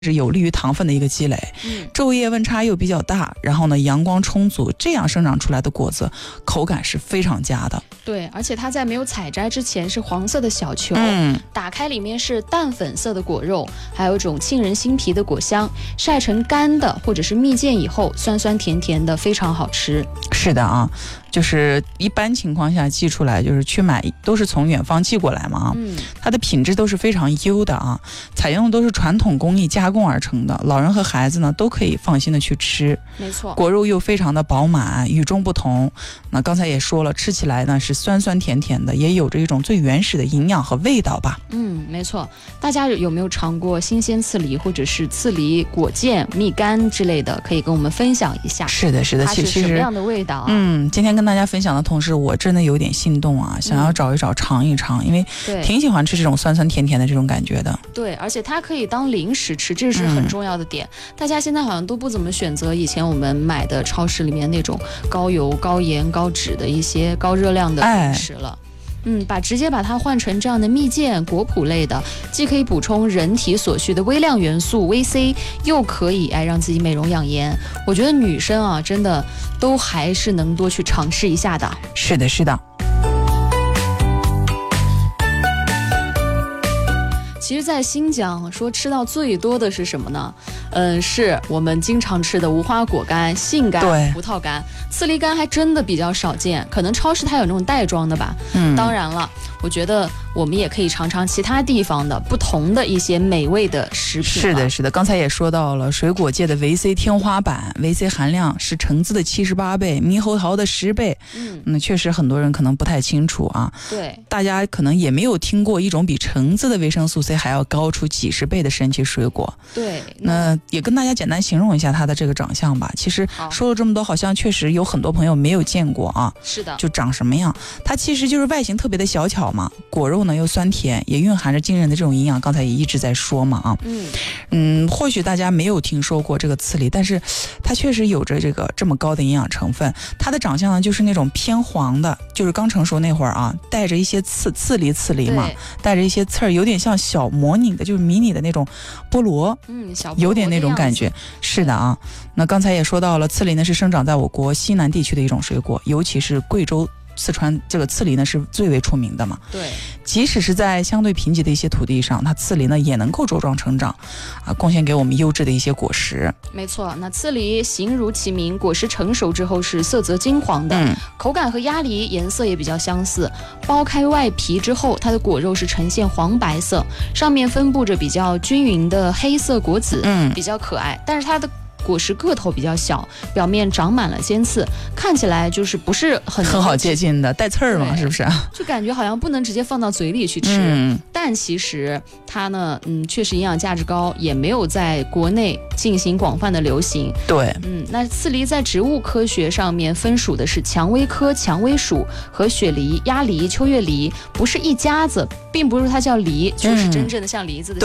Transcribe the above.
是有利于糖分的一个积累，昼夜温差又比较大，然后呢阳光充足，这样生长出来的果子口感是非常佳的。 对，而且它在没有采摘之前是黄色的小球，打开里面是淡粉色的果肉，还有一种沁人心脾的果香，晒成干的或者是蜜饯以后，酸酸甜甜的，非常好吃。 是的啊，就是一般情况下寄出来，就是去买都是从远方寄过来嘛，它的品质都是非常优的啊，采用的都是传统工艺加工而成的，老人和孩子呢都可以放心的去吃。 没错， 果肉又非常的饱满，与众不同。那刚才也说了，吃起来呢是酸酸甜甜的，也有着一种最原始的营养和味道吧。 没错。大家有没有尝过新鲜刺梨或者是刺梨果酱、蜜柑之类的？可以跟我们分享一下。 是的，是的， 它是什么样的味道啊？ 今天跟大家分享的同时，我真的有点心动啊，想要找一找尝一尝，因为挺喜欢吃这种酸酸甜甜的这种感觉的。 对，而且它可以当零食吃，这是很重要的点。大家现在好像都不怎么选择以前我们买的超市里面那种高油、高盐、高脂的一些高热量的零食了。直接把它换成这样的蜜饯、果脯类的，既可以补充人体所需的微量元素 VC， 又可以让自己美容养颜。我觉得女生啊，真的都还是能多去尝试一下的。 是的，是的。 其实在新疆说吃到最多的是什么呢？是我们经常吃的无花果干、杏干、葡萄干，刺梨干还真的比较少见，可能超市它有那种袋装的吧。当然了，我觉得我们也可以尝尝其他地方的不同的一些美味的食品。 是的，是的，刚才也说到了水果界的 VC 天花板， VC 含量是橙子的78倍，猕猴桃的10倍。确实很多人可能不太清楚啊。 对， 大家可能也没有听过一种比橙子的维生素 C 还要高出几十倍的神奇水果。 对， 那也跟大家简单形容一下它的这个长相吧。其实说了这么多，好像确实有很多朋友没有见过啊。 是的， 就长什么样？它其实就是外形特别的小巧嘛，果肉呢又酸甜，也蕴含着惊人的这种营养。刚才也一直在说嘛啊。或许大家没有听说过这个刺梨，但是它确实有着这么高的营养成分。它的长相呢就是那种偏黄的，就是刚成熟那会儿啊，带着一些刺梨嘛，带着一些刺儿，有点像小模拟的，就是迷你的那种菠萝， 小菠萝有点那种感觉。是的啊。那刚才也说到了，刺梨呢是生长在我国西南地区的一种水果，尤其是贵州、四川，这个刺梨呢是最为出名的嘛。 对， 即使是在相对贫瘠的一些土地上，它刺梨呢也能够茁壮成长啊，贡献给我们优质的一些果实。 没错，那刺梨形如其名，果实成熟之后是色泽金黄的，口感和鸭梨颜色也比较相似。剥开外皮之后，它的果肉是呈现黄白色，上面分布着比较均匀的黑色果籽，比较可爱。但是它的果实个头比较小，表面长满了尖刺，看起来就是不是很好接近的，带刺儿嘛，是不是？ 就感觉好像不能直接放到嘴里去吃。但其实它呢，确实营养价值高，也没有在国内进行广泛的流行。 对， 那刺梨在植物科学上面分属的是蔷薇科蔷薇属和雪梨、鸭梨、秋月梨，不是一家子，并不是它叫梨，就是真正的像梨子的。